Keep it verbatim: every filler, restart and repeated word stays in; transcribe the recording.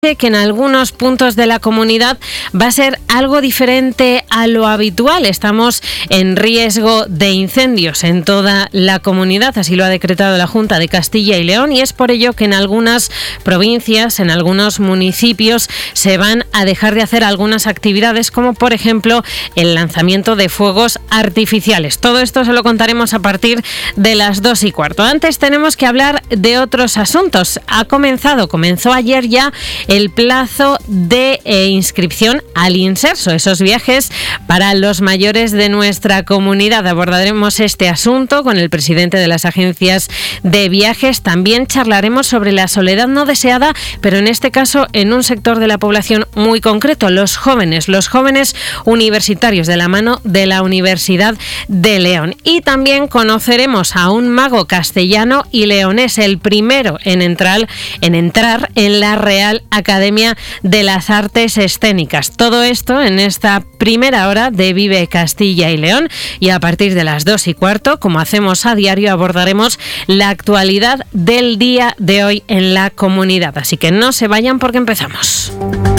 que en algunos puntos de la comunidad va a ser algo diferente a lo habitual. Estamos en riesgo de incendios en toda la comunidad, así lo ha decretado la Junta de Castilla y León, y es por ello que en algunas provincias, en algunos municipios, se van a dejar de hacer algunas actividades, como por ejemplo el lanzamiento de fuegos artificiales. Todo esto se lo contaremos a partir de las dos y cuarto. Antes tenemos que hablar de otros asuntos. Ha comenzado, comenzó ayer ya el plazo de eh, inscripción al Inserso, esos viajes para los mayores de nuestra comunidad. Abordaremos este asunto con el presidente de las agencias de viajes. También charlaremos sobre la soledad no deseada, pero en este caso en un sector de la población muy concreto, los jóvenes, los jóvenes universitarios, de la mano de la Universidad de León. Y también conoceremos a un mago castellano y leonés, el primero en entrar en, entrar en la Real Academia de las Artes Escénicas. Todo esto en esta primera hora de Vive Castilla y León, y a partir de las dos y cuarto, como hacemos a diario, abordaremos la actualidad del día de hoy en la comunidad. Así que no se vayan porque empezamos.